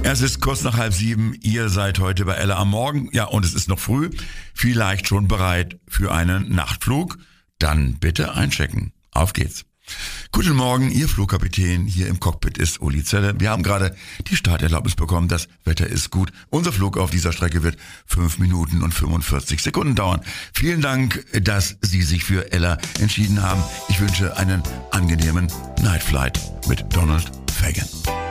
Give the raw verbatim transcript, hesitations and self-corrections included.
Es ist kurz nach halb sieben. Ihr seid heute bei Ella am Morgen. Ja, und es ist noch früh. Vielleicht schon bereit für einen Nachtflug? Dann bitte einchecken. Auf geht's. Guten Morgen, Ihr Flugkapitän. Hier im Cockpit ist Uli Zelle. Wir haben gerade die Starterlaubnis bekommen. Das Wetter ist gut. Unser Flug auf dieser Strecke wird fünf Minuten und fünfundvierzig Sekunden dauern. Vielen Dank, dass Sie sich für Ella entschieden haben. Ich wünsche einen angenehmen Night Flight mit Donald Fagan.